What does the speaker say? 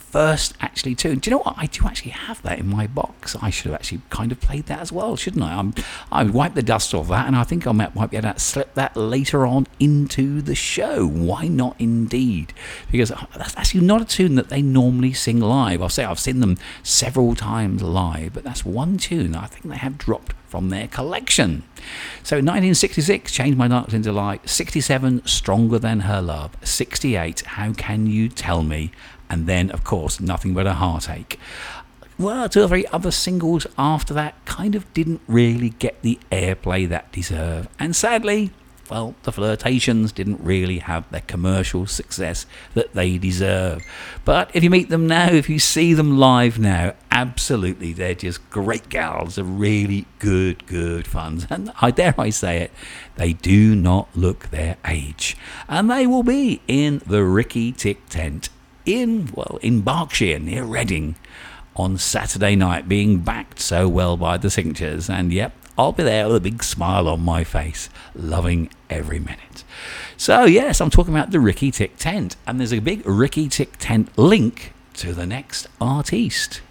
first actually tune. Do you know what? I do actually have that in my box. I should have actually kind of played that as well, shouldn't I? I wiped the dust off that, and I think I might be able to slip that later on into the show. Why not, indeed? Because that's actually not a tune that they normally sing live. I've seen them several times live, but that's one tune I think they have dropped from their collection. So 1966, Change My Darkness into Light. 67, Stronger Than Her Love. 68, How Can You Tell Me? And then, of course, Nothing But a Heartache. Well, 2 or 3 other singles after that kind of didn't really get the airplay that deserve. And sadly, well, the Flirtations didn't really have the commercial success that they deserve. But if you meet them now, if you see them live now, absolutely, they're just great gals. They're really good fun. And I dare I say it, they do not look their age. And they will be in the Ricky Tick tent in Berkshire, near Reading, on Saturday night, being backed so well by the signatures. And yep, I'll be there with a big smile on my face, loving every minute. So yes, I'm talking about the Ricky Tick tent, and there's a big Ricky Tick tent link to the next artiste.